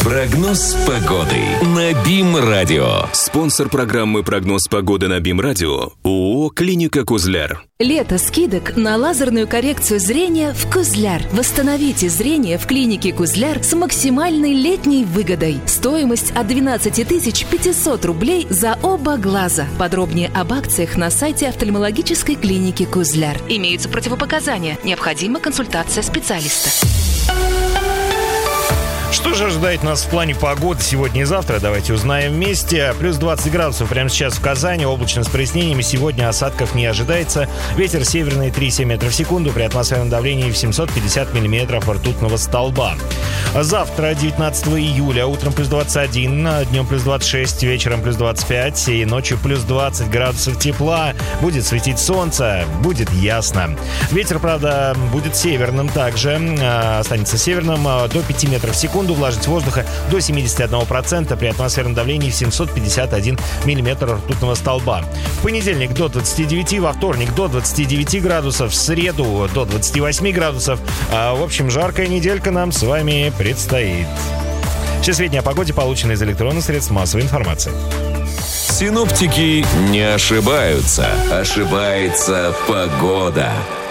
Прогноз погоды на БИМ-радио. Спонсор программы «Прогноз погоды» на БИМ-радио ООО «Клиника Кузляр». Лето скидок на лазерную коррекцию зрения в Кузляр. Восстановите зрение в клинике Кузляр с максимальной летней выгодой. Стоимость от 12 500 рублей за оба глаза. Подробнее об акциях на сайте офтальмологической клиники Кузляр. Имеются противопоказания. Необходима консультация специалиста. Что же ожидает нас в плане погоды сегодня и завтра? Давайте узнаем вместе. Плюс 20 градусов прямо сейчас в Казани. Облачно с прояснениями. Сегодня осадков не ожидается. Ветер северный 3,7 метров в секунду. При атмосферном давлении в 750 миллиметров ртутного столба. Завтра, 19 июля, утром плюс 21, днем плюс 26, вечером плюс 25 и ночью плюс 20 градусов тепла. Будет светить солнце, будет ясно. Ветер, правда, будет северным также. Останется северным до 5 метров в секунду. Влажность воздуха до 71%. При атмосферном давлении в 751 миллиметр ртутного столба. В понедельник до 29, во вторник до 29 градусов, в среду до 28 градусов. В общем, жаркая неделька нам с вами предстоит. Все сведения о погоде получены из электронных средств массовой информации. Синоптики не ошибаются. Ошибается погода.